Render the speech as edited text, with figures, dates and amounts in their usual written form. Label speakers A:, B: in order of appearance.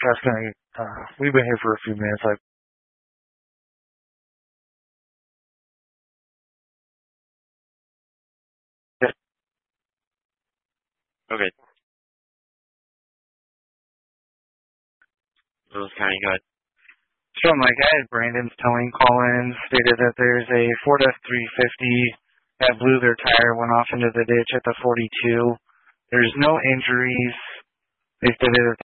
A: Tuscany, we've been here for a few minutes.
B: Okay. It was kind of good.
A: So my guy, Brandon's towing call-in, stated that there's a Ford F-350 that blew their tire, went off into the ditch at the 42. There's no injuries. They stated that